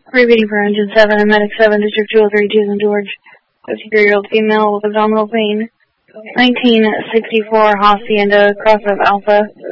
Repeating for Engine 7 and Medic 7, District 203, St. George. 53-year-old female with abdominal pain. 1964 Hacienda, Cross of Alpha.